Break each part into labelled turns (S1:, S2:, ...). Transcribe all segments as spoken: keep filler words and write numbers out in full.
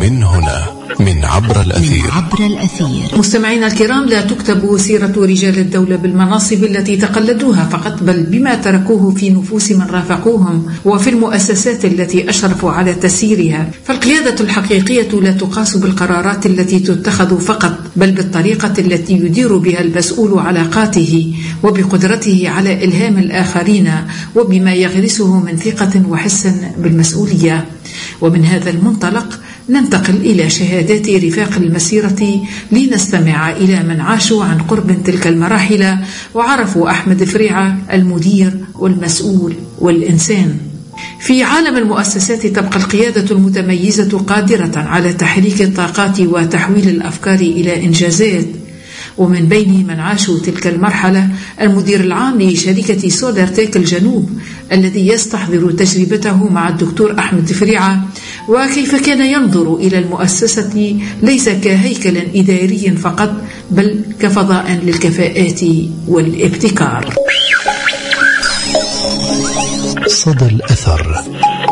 S1: من هنا من عبر الأثير.
S2: من عبر الأثير.
S3: مستمعينا الكرام، لا تكتب سيرة رجال الدولة بالمناصب التي تقلدوها فقط، بل بما تركوه في نفوس من رافقوهم وفي المؤسسات التي أشرفوا على تسييرها. فالقيادة الحقيقية لا تقاس بالقرارات التي تتخذ فقط، بل بالطريقة التي يدير بها المسؤول علاقاته، وبقدرته على إلهام الآخرين، وبما يغرسه من ثقة وحس بالمسؤولية. ومن هذا المنطلق ننتقل إلى شهادات رفاق المسيرة لنستمع إلى من عاشوا عن قرب تلك المراحل وعرفوا أحمد فريعة المدير والمسؤول والإنسان. في عالم المؤسسات تبقى القيادة المتميزة قادرة على تحريك الطاقات وتحويل الأفكار إلى إنجازات. ومن بين من عاشوا تلك المرحلة المدير العام لشركة سولارتيك الجنوب، الذي يستحضر تجربته مع الدكتور أحمد فريعة وكيف كان ينظر إلى المؤسسة ليس كهيكل إداري فقط، بل كفضاء للكفاءات والابتكار.
S1: صدى الأثر.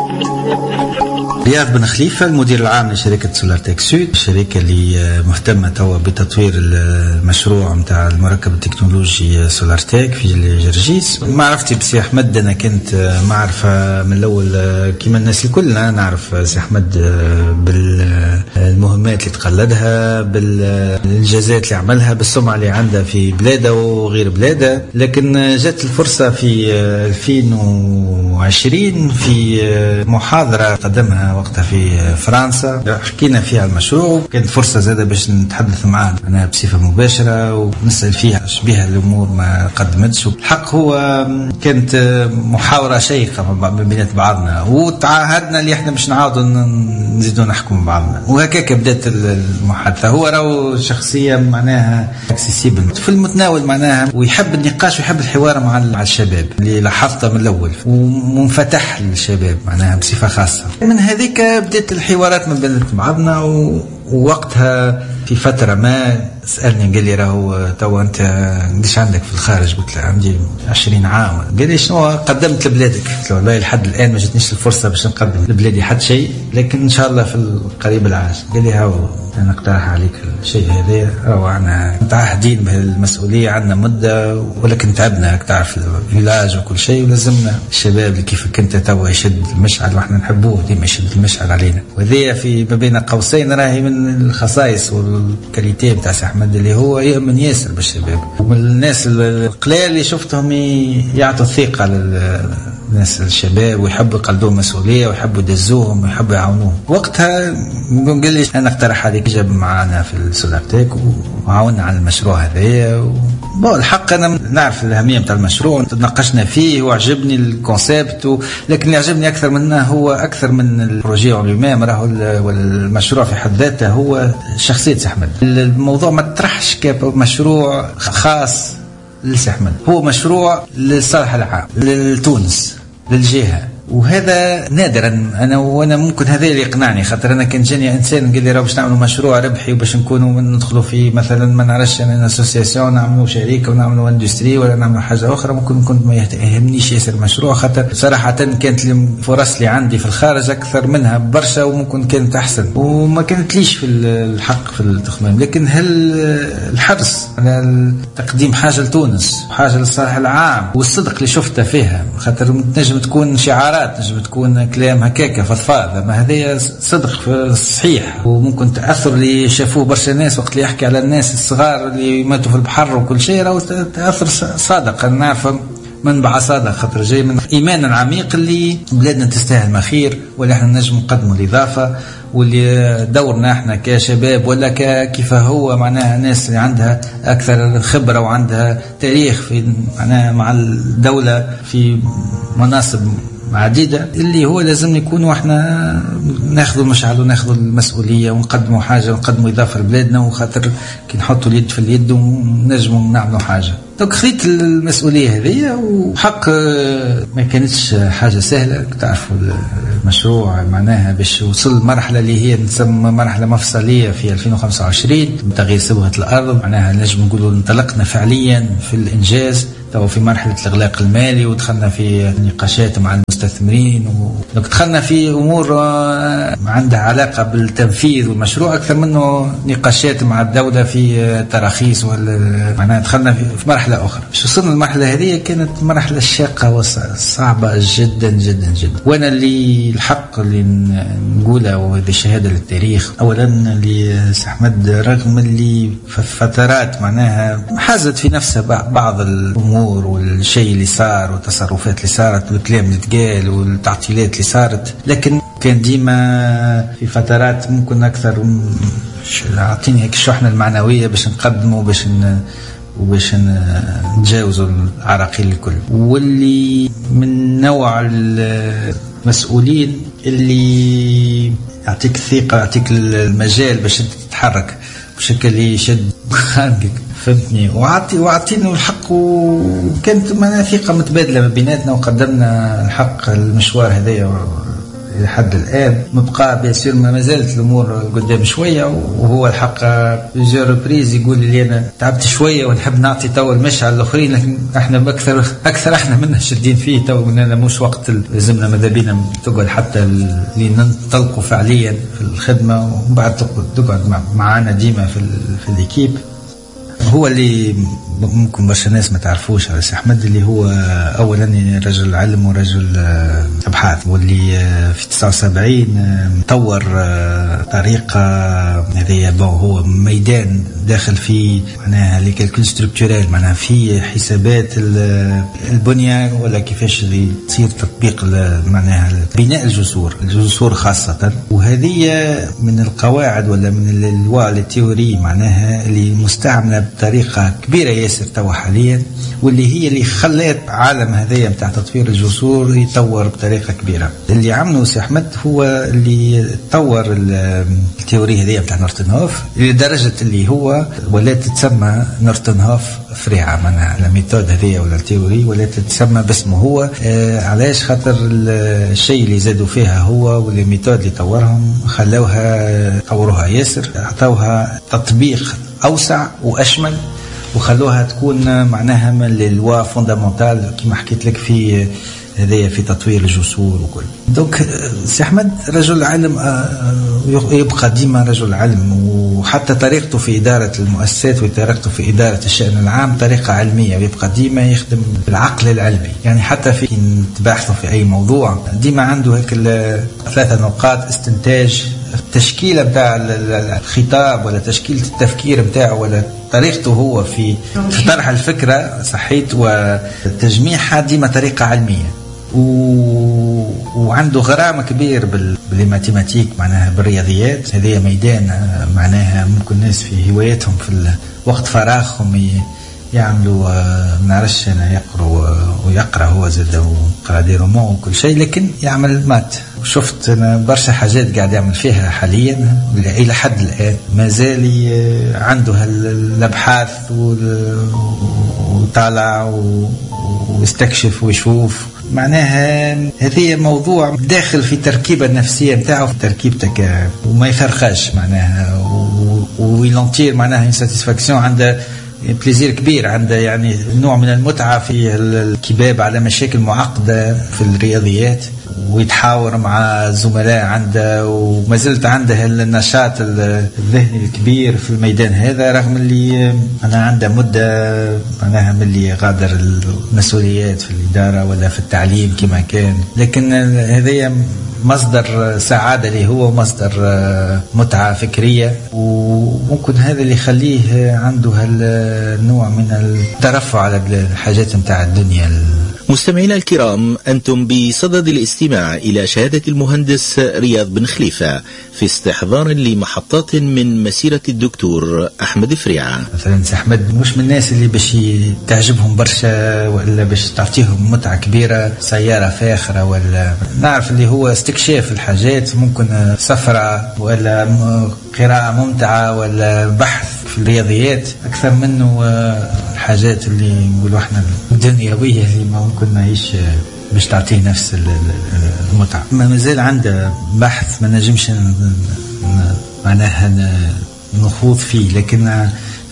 S4: رياض بن خليفة، المدير العام لشركة سولارتيك سود، الشركة اللي مهتمة توا بتطوير المشروع متاع المركب التكنولوجي سولارتيك في جرجيس. معرفتي بسي أحمد أنا كنت معرفة من الأول كما الناس الكل، نعرف سي أحمد بالمهمات اللي تقلدها، بالإنجازات اللي عملها، بالسمعة اللي عندها في بلاده وغير بلاده. لكن جات الفرصة في ألفين وعشرين في محاضرة قدمها وقتها في فرنسا، حكينا فيها المشروع، كانت فرصة زادة باش نتحدث معاه أنا بصفة مباشرة ونسأل فيها شبيها الأمور ما قدمتش. الحق هو كانت محاورة شيقة ما بين بعضنا، وتعاهدنا اللي احنا مش نعاودوا نزيدوا نحكم بعضنا، وهكاك بدأت المحادثة. هو راهو شخصية معناها اكسسيبل في المتناول معناها، ويحب النقاش ويحب الحوار مع الشباب اللي لاحظته من الأول، ومنفتح للشباب معناها بصفة خاصة. من هذيك بدأت الحوارات ما بين بعضنا، ووقتها في فترة ما سألني قال لي راهو توا أنت قديش عندك في الخارج؟ قلت له عندي عشرين عام. قال لي شنو قدمت لبلادك؟ قلت له والله لحد الآن ما جتنيش الفرصة باش نقدم لبلادي حد شيء، لكن إن شاء الله في القريب العاجل. قال لي هاو أنا اقترح عليك الشيء هذا، راهو عنا متعهدين بهالمسؤولية، عنا مدة، ولكن تعبنا تعرف الفيلاج وكل شيء، ولازمنا الشباب اللي كيفك أنت توا يشد المشعل، وإحنا نحبوه ديما يشد المشعل علينا. وذي في ما بين قوسين راهي من الخصائص والكاليتي بتاع سي أحمد، اللي هو يؤمن ياسر بالشباب، ومن الناس القليل اللي شفتهم يعطوا الثقة للناس الشباب، ويحبوا يقلدوا مسؤولية، ويحبوا يدزوهم، ويحبوا يعاونوهم. وقتها قال لي أنا اقترح عليك جاب معنا في السولارتيك وعاوننا على المشروع هذا. الحق أنا نعرف الأهمية بتاع المشروع، تناقشنا فيه وعجبني الكونسيبت، لكن اللي عجبني أكثر منه هو أكثر من البروجي واليومام راهو والمشروع في حد ذاته هو شخصية سي أحمد. الموضوع ما تطرحش كمشروع خاص لسي أحمد، هو مشروع للصالح العام لتونس للجهة، وهذا نادرا. انا وانا ممكن هذا اللي يقنعني، خاطر انا كان جاني انسان قال لي راه باش نعملوا مشروع ربحي وباش نكونوا ندخلوا في مثلا ما نعرفش انا اسوسياسيون نعملوا شركه ونعملوا اندستري ولا نعملوا حاجه اخرى، ممكن كنت ما يهمنيش ياسر المشروع، خاطر صراحه كانت الفرص اللي عندي في الخارج اكثر منها برشا، وممكن كانت احسن وما كانت ليش في الحق في التخمام. لكن هل الحرص على تقديم حاجه لتونس، حاجه للصالح العام، والصدق اللي شفته فيها، خاطر تنجم تكون شعارات، تنجم تكون كلام هكاك فضفاض، ما هذه صدق صحيح، وممكن تأثر اللي شافوه برشا ناس وقت اللي يحكي على الناس الصغار اللي ماتوا في البحر وكل شيء، راهو تأثر صادق. أنا نعرف منبع صادق، خاطر جاي من إيمان عميق اللي بلادنا تستاهل ما خير، ولا احنا نجم نقدموا الإضافة، واللي دورنا احنا كشباب ولا كيف هو معناها ناس اللي عندها أكثر خبرة وعندها تاريخ في معناها مع الدولة في مناصب عديدة، اللي هو لازم نكونوا احنا ناخذوا المشعل وناخذوا المسؤولية ونقدموا حاجة ونقدموا إضافة لبلادنا، وخاطر كي نحطوا اليد في اليد ونجموا نعملوا حاجة. دونك خذيت المسؤولية هذه، وحق ما كانتش حاجة سهلة. تعرفوا المشروع معناها باش وصل مرحلة اللي هي نسمى مرحلة مفصلية في ألفين وخمسة وعشرين بتغيير صبغة الأرض، معناها نجم نقولوا انطلقنا فعليا في الإنجاز، تو في مرحلة الإغلاق المالي، ودخلنا في نقاشات مع المستثمرين. ودخلنا في أمور عندها علاقة بالتنفيذ والمشروع أكثر منه نقاشات مع الدولة في تراخيص، معناها دخلنا في مرحلة أخرى. باش وصلنا المرحلة هذه كانت مرحلة شاقة وصعبة جدا جدا جدا. وأنا اللي الحق اللي نقوله وهذه شهادة للتاريخ، أولا اللي أحمد رغم اللي في فترات معناها حازت في نفسها بعض الأمور والشيء اللي صار والتصرفات اللي صارت والكلام اللي تقال والتعطيلات اللي صارت، لكن كان ديما في فترات ممكن أكثر أعطيني هيك الشحنة المعنوية باش نقدمه باش ن... وباش نتجاوزوا العراقيل الكل. واللي من نوع المسؤولين اللي يعطيك الثقة يعطيك المجال باش تتحرك بشكل يشد خانقك، فهمتني، وعطي وعطينا الحق، وكانت معنا ثقة متبادلة ما بيناتنا، وقدمنا الحق المشوار هذايا لحد الآن. مبقى بيصير ما زالت الأمور قدام شوية، وهو الحق جو ريبريز يقول لي أنا تعبت شوية ونحب نعطي تو المشي على الآخرين، لكن احنا أكثر أكثر احنا منا شدين فيه تو، إننا مش وقت لازمنا ماذا بينا تقعد حتى اللي ننطلقوا فعليا في الخدمة، وبعد تقعد معنا ديما في في الإكيب. هو اللي ممكن برشا ناس ما تعرفوش على سي أحمد، اللي هو أولا رجل علم ورجل أبحاث، واللي في تسعة وسبعين طور طريقة هذه هو ميدان داخل في معناها لي كالكول ستركتورال، معناها في حسابات البنية ولا كيفاش اللي تصير تطبيق معناها بناء الجسور الجسور خاصة. وهذه من القواعد ولا من الوا التيوري معناها اللي مستعملة بطريقة كبيرة ياسر توا حاليا، واللي هي اللي خلات عالم هذايا متاع تطوير الجسور يطور بطريقة كبيرة. اللي عمله سي أحمد هو اللي طور التيوري هذايا متاع نورتنهوف لدرجة اللي هو ولا تتسمى نورتنهوف فريعة، معناها الميثود هذه ولا التيوري ولا تتسمى باسمه هو. آه علاش؟ خاطر الشيء اللي زادوا فيها هو والميثود اللي طورهم خلوها طوروها ياسر، عطوها تطبيق أوسع وأشمل، وخلوها تكون معناها من الوا فوندامنتال كما حكيت لك في هذايا في تطوير الجسور وكل. دوك سي أحمد رجل علم، يبقى ديما رجل علم، وحتى طريقته في إدارة المؤسسات وطريقته في إدارة الشأن العام طريقة علمية، ويبقى ديما يخدم بالعقل العلمي. يعني حتى في نتباحثوا في أي موضوع ديما عنده هيك ثلاثة نقاط استنتاج، التشكيلة بتاع الخطاب ولا تشكيلة التفكير بتاعه ولا طريقته هو في طرح الفكرة صحيت وتجميعها ديما طريقة علمية. و... وعنده غرام كبير بال... بالماتيماتيك معناها بالرياضيات. هذه ميدان معناها ممكن الناس في هواياتهم في وقت فراغهم ي... يعملوا ما نعرفش انا يقرأ ويقرأ هو زاد وقرأ دي رومان وكل شيء، لكن يعمل مات. شفت انا برشا حاجات قاعد يعمل فيها حاليا الى حد الان، ما زال عنده الابحاث وطالع ويستكشف ويشوف. معناها هذه موضوع داخل في تركيبة النفسية نتاعه في تركيبتك، وما يفرخش معناها ويلونتير معناها ساتيسفاكسيون، عنده بليزير كبير، عنده يعني نوع من المتعة في الكباب على مشاكل معقدة في الرياضيات، ويتحاور مع الزملاء عنده، وما زلت عنده النشاط الذهني الكبير في الميدان هذا، رغم اللي أنا عنده مدة معناها من اللي غادر المسؤوليات في الإدارة ولا في التعليم كما كان. لكن هذا مصدر سعادة لي هو، مصدر متعة فكرية، وممكن هذا اللي يخليه عنده هالنوع من الترفع على الحاجات متاع الدنيا.
S2: مستمعينا الكرام، أنتم بصدد الاستماع إلى شهادة المهندس رياض بن خليفة في استحضار لمحطات من مسيرة الدكتور أحمد فريعة.
S4: مثلا أحمد مش من الناس اللي باش تعجبهم برشا ولا باش تعطيهم متعة كبيرة سيارة فاخرة، ولا نعرف اللي هو استكشاف الحاجات، ممكن سفرة ولا قراءة ممتعة ولا بحث في الرياضيات أكثر منه الحاجات اللي نقولوا احنا الدنيوية اللي ما ممكن نعيش باش تعطيه نفس المتعة. ما مازال عنده بحث ما نجمش معناها نخوض فيه، لكن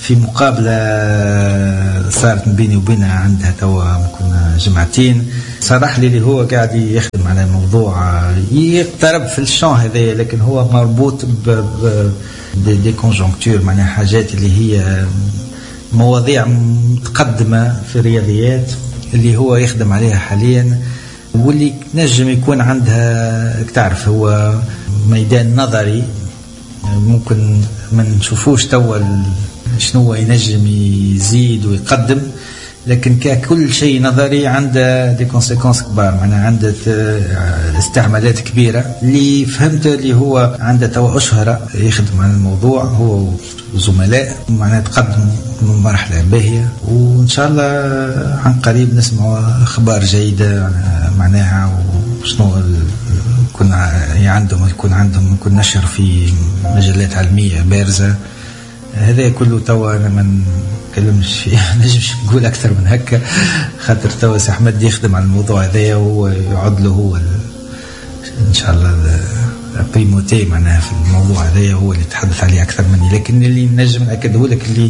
S4: في مقابلة صارت بيني وبينها عندها توا كنا جمعتين، صرح لي اللي هو قاعد يخدم على موضوع يقترب في الشان هذا، لكن هو مربوط ب دي كونجونكتور، معناها حاجات اللي هي مواضيع متقدمة في الرياضيات اللي هو يخدم عليها حاليا، واللي نجم يكون عندها تعرف هو ميدان نظري ممكن ما نشوفوش توا شنو ينجم يزيد ويقدم، لكن ككل شيء نظري عنده دي كونسيكونس كبار، معناها عنده استعمالات كبيرة. اللي فهمت اللي هو عنده توا أشهر يخدم على الموضوع هو وزملاء، معناها تقدم من مرحلة باهية، وإن شاء الله عن قريب نسمع أخبار جيدة معناها وشنو كنا عندهم يكون عندهم يكون نشر في مجلات علمية بارزة. هذا كله توا أنا من كلمش فيه نجمش نقول أكثر من هكا، خاطر توا سي أحمد يخدم على الموضوع هذا ويعد له هو إن شاء الله بريموتي معناها في الموضوع هذا، هو اللي يتحدث عليه أكثر مني. لكن اللي نجم نأكده لك اللي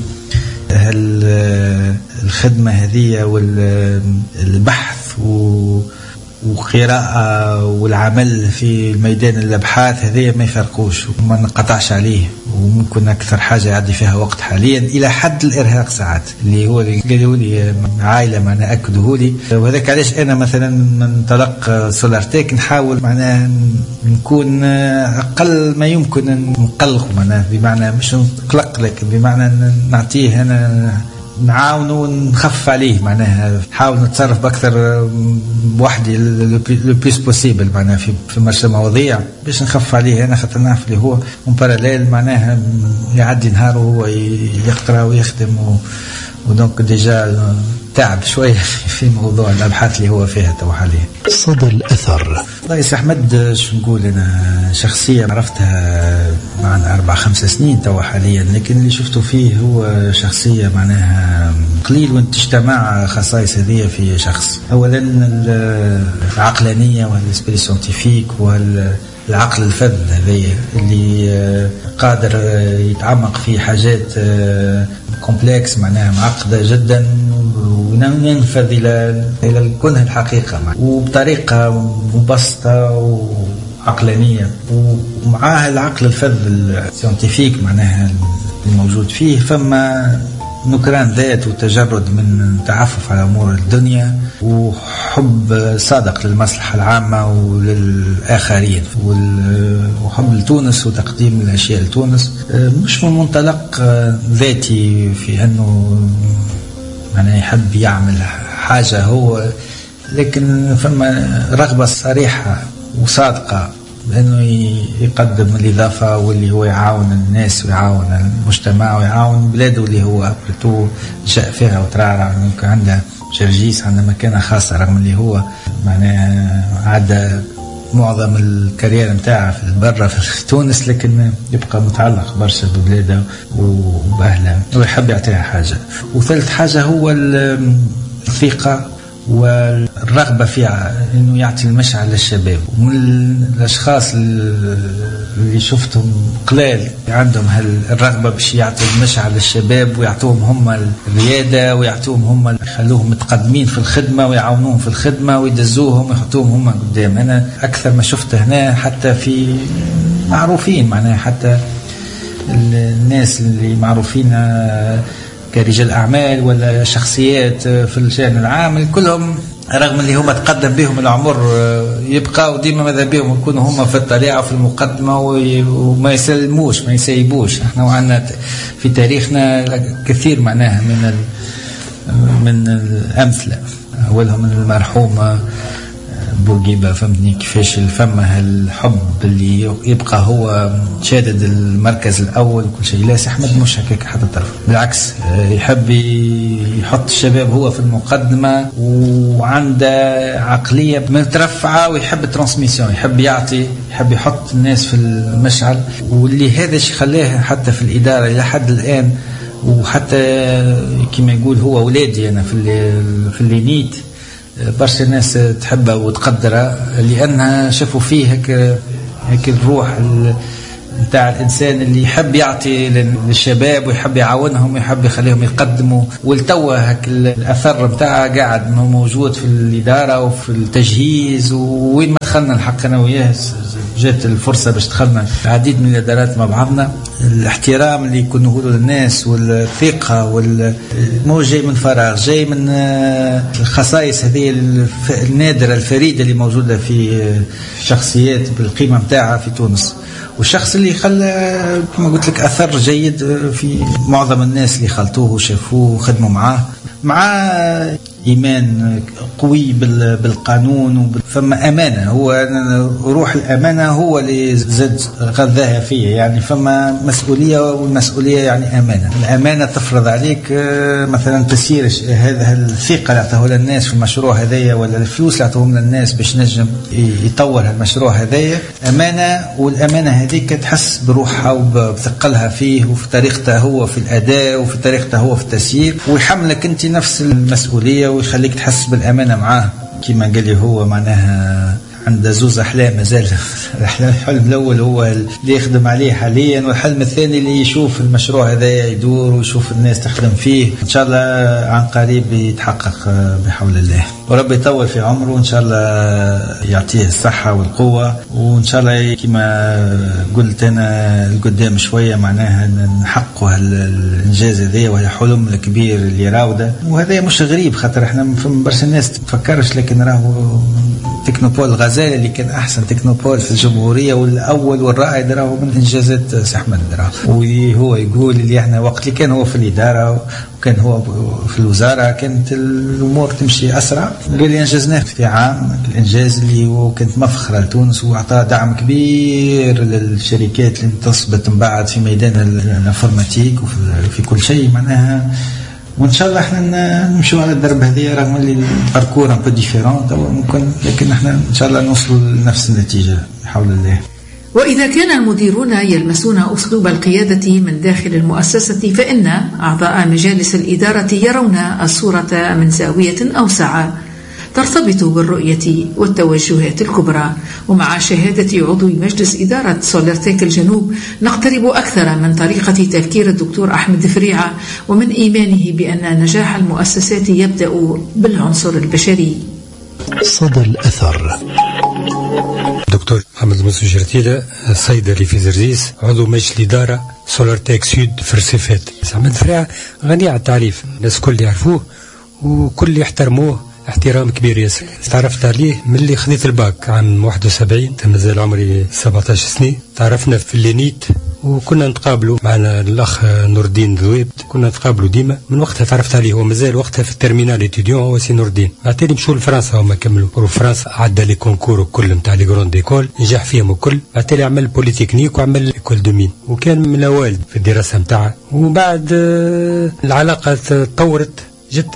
S4: الخدمة هذه والبحث وقراءة والعمل في ميدان الأبحاث هذه ما يفرقوش وما نقطعش عليه، وممكن أكثر حاجة يعدي فيها وقت حاليا إلى حد الإرهاق ساعات، اللي هو اللي قالوا لي عائلة معناها أكدوه لي. وهذاك علاش أنا مثلا من طلق سولارتيك نحاول معناها نكون أقل ما يمكن نقلق، معناها بمعنى مش نقلق لكن بمعنى نعطيه أنا نعاونه ونخفف عليه، معناها نحاول نتصرف بأكثر بوحدي لو بليس بوسيبل معناها في في مرشد مواضيع باش نخفف عليه أنا، خاطر نعرف اللي هو من باراليل معناها يعدي نهاره وهو يقرأ ويخدم و... ودونك ديجا تعب شوية في موضوع الأبحاث اللي هو فيها تو حاليا.
S1: صدى الأثر.
S4: والله يا أحمد شو نقول، أنا شخصية عرفتها معنا أربع خمس سنين تو حاليا، لكن اللي شفته فيه هو شخصية معناها قليل وانت تجتمع خصائص هذه في شخص. أولا العقلانية والسبيري سيانتيفيك والعقل الفذ هذا اللي قادر يتعمق في حاجات كومبلكس معناها معقدة جدا وننفذ إلى إلى كونها الحقيقة وبطريقة مبسطة وعقلانية، ومعها العقل الفذ السيانتيفيك معناها الموجود فيه، فما نكران ذات وتجرد من تعفف على أمور الدنيا وحب صادق للمصلحة العامة وللآخرين وحب لتونس وتقديم الأشياء لتونس، مش من منطلق ذاتي في أنه يعني يحب يعمل حاجة هو، لكن فما رغبة صريحة وصادقة بأنه يقدم الإضافة واللي هو يعاون الناس ويعاون المجتمع ويعاون بلاده اللي هو أبرتو جاء فيها وترعرع. يمكن عنده جرجيس عنده مكانة خاصة رغم اللي هو معناه عدى معظم الكارير متاعه في البرة في تونس، لكن يبقى متعلق برشا ببلاده وبأهله ويحب يعطيها حاجة. وثالث حاجة هو الثقة والرغبة فيها إنه يعطي المشعل للشباب. ومن الأشخاص اللي شفتهم قلال عندهم هالرغبة باش يعطي المشعل للشباب ويعطوهم هم الريادة ويعطوهم هم يخلوهم متقدمين في الخدمة ويعاونوهم في الخدمة ويدزوهم ويحطوهم هم قدام. أنا أكثر ما شفت هنا حتى في معروفين معناها حتى الناس اللي معروفين كرجال أعمال ولا شخصيات في الشأن العام كلهم رغم اللي هم تقدم بهم العمر يبقى وديما ماذا بهم يكونوا هم في الطريقة في المقدمة وما يسلموش ما يسيبوش. احنا وعندنا في تاريخنا كثير معناها من من الأمثلة، أولهم المرحوم بورقيبة فهمتني كيفاش الفم الحب اللي يبقى هو شادد المركز الأول وكل شيء. لا سي أحمد مش هكاك حتى طرف، بالعكس يحب يحط الشباب هو في المقدمة وعنده عقلية مترفعة ويحب ترانسميسيون، يحب يعطي يحب يحط الناس في المشعل. واللي هذا الشيء خلاه حتى في الإدارة إلى حد الآن، وحتى كما يقول هو أولادي أنا في في اللينيت برشا الناس تحبها وتقدرها لأنها شافوا فيه هيك هيك الروح نتاع الانسان اللي يحب يعطي للشباب ويحب يعاونهم ويحب يخليهم يقدموا، والتوا هك الاثر نتاعها قاعد موجود في الاداره وفي التجهيز. وين ما دخلنا الحق انا وياه جات الفرصه باش دخلنا العديد من الادارات مع بعضنا. الاحترام اللي يكون نقوله للناس والثقه مو جاي من فراغ، جاي من الخصائص هذه النادره الفريده اللي موجوده في شخصيات بالقيمه نتاعها في تونس، والشخص اللي خلى كما قلت لك اثر جيد في معظم الناس اللي خلطوه وشافوه وخدموا معاه، مع إيمان قوي بالقانون. فما أمانة، هو روح الأمانة هو اللي زاد غذاها فيه، يعني فما مسؤولية، والمسؤولية يعني أمانة. الأمانة تفرض عليك مثلا تسير هذا الثقة اللي أعطاه للناس في المشروع هذايا، ولا الفلوس اللي أعطاهم للناس باش نجم يطور المشروع هذايا، أمانة. والأمانة هذيك تحس بروحها وبثقلها فيه وفي طريقته هو في الأداء وفي طريقته هو في التسيير، ويحملك أنت نفس المسؤولية ويخليك تحس بالأمانة معاه. كما قال لي هو معناها عنده زوز أحلام مازال. الحلم الأول هو اللي يخدم عليه حاليا، والحلم الثاني اللي يشوف المشروع هذا يدور ويشوف الناس تخدم فيه. إن شاء الله عن قريب يتحقق بحول الله، ورب يطول في عمره وإن شاء الله يعطيه الصحة والقوة. وإن شاء الله كما قلت أنا القدام شوية معناها نحقق الإنجاز هذا، وهي حلم الكبير اللي راوده. وهذا مش غريب خاطر احنا في برشا الناس تفكرش، لكن راهو تكنوبول الغزالي اللي كان أحسن تكنوبول في الجمهورية والأول والرائد راهو من إنجازات سي أحمد راهو. وهو يقول اللي احنا وقت اللي كان هو في الإدارة وكان هو في الوزارة كانت الأمور تمشي أسرع. قال لي أنجزناه في عام، الإنجاز اللي هو كانت مفخرة لتونس، وأعطاه دعم كبير للشركات اللي انتصبت من بعد في ميدان الانفورماتيك وفي كل شيء معناها. وان شاء الله احنا نمشوا على الدرب هذه، رغم اللي الباركور ان بو ديفيرون ممكن، لكن احنا ان شاء الله نوصلوا لنفس النتيجه بحول الله.
S3: وإذا كان المديرون يلمسون أسلوب القيادة من داخل المؤسسة، فإن أعضاء مجالس الإدارة يرون الصورة من زاوية أوسع ترتبط بالرؤية والتوجهات الكبرى. ومع شهادة عضو مجلس إدارة سولارتيك الجنوب نقترب أكثر من طريقة تفكير الدكتور أحمد فريعة، ومن إيمانه بأن نجاح المؤسسات يبدأ بالعنصر البشري.
S1: صدى الأثر.
S5: دكتور محمد منصور جرتيلة، صيدلي في زرزيس، عضو مجلس الإدارة سولارتيك سود في الرصيفات. أحمد فريعة غني عن التعريف، الناس كل يعرفوه وكل يحترموه احترام كبير ياسر. تعرفت عليه من اللي خذيت الباك عام واحد وسبعين، مازال عمري سبعطاش سنة. تعرفنا في اللينيت وكنا نتقابلوا معنا الأخ نور الدين ذويب، كنا نتقابلوا ديما. من وقتها تعرفت عليه، هو مازال وقتها في الترمينال اتيديون، هو سي نور الدين. بعتالي مشوا لفرنسا وما كملوا، وفرنسا عدى لي كونكور الكل نتاع لي جروند ديكول، نجح فيهم الكل. بعتالي عمل بوليتكنيك وعمل ايكول دومين، وكان من الأوائل في الدراسة نتاعها. وبعد العلاقة تطورت، جت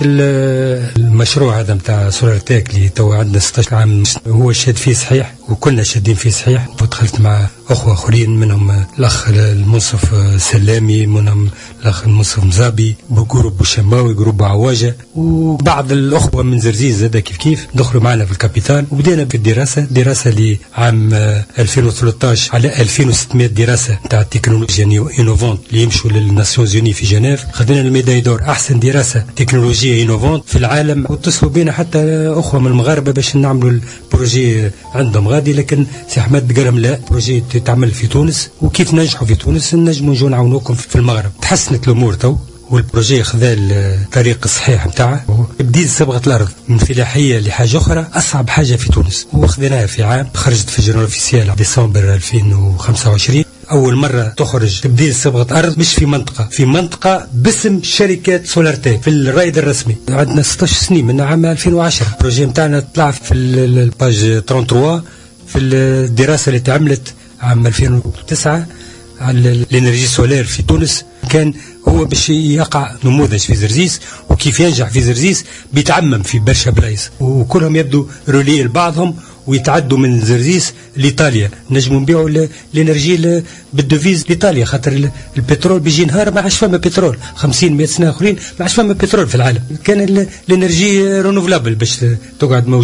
S5: المشروع هذا نتاع سولارتيك اللي تو عندنا ستة عشر عام، هو شاد فيه صحيح وكلنا شادين فيه صحيح. ودخلت مع اخوه اخرين، منهم الاخ المنصف سلامي، منهم الاخ المنصف مزابي، بجروب بوشماوي، جروب عواجه، وبعض الاخوه من زرزيز زاد كيف كيف دخلوا معنا في الكابيتال. وبدينا في الدراسه دراسه لعام ألفين وثلاثطاش على ألفين وستمائة دراسه نتاع التكنولوجيا انوفونت اللي يمشوا للناسيونز يوني في جنيف. خذينا الميداي دور احسن دراسه تكنولوجيا انوفونت في العالم. واتصلوا بينا حتى اخوه من المغاربه باش نعملوا البروجي عندهم غادي، لكن سي احمد قال لهم لا، بروجي تعمل في تونس، وكيف ننجحوا في تونس نجموا نجوا نعاونوكم في المغرب. تحسنت الامور تو، والبروجي خذا الطريق الصحيح نتاعه. بديت صبغه الارض من فلاحيه لحاجه اخرى، اصعب حاجه في تونس، وخذيناها في عام. خرجت في الجورنال اوفيسيال ديسمبر ألفين وخمسة وعشرين، اول مره تخرج تبديل صبغه ارض مش في منطقه، في منطقه باسم شركه سولارتيك في الرائد الرسمي. عندنا ستة عشر سنين من عام ألفين وعشرة. البروجي نتاعنا طلع في الباج ثلاثة وثلاثين في الدراسه اللي تعملت عام ألفين وتسعة على الانرجي سولير في تونس. كان هو باش يقع نموذج في زرزيس، وكيف ينجح في زرزيس بيتعمم في برشا بلايص، وكلهم يبدو رولي لبعضهم ويتعدوا من زرزيس لإيطاليا. نجموا نبيعوا الانرجي بالدوفيز لإيطاليا، خاطر البترول بيجي نهار ما عادش فما بترول، خمسين مئة سنه اخرين ما عادش فما بترول في العالم. كان الانرجي رينوفلابل باش تقعد موجوده.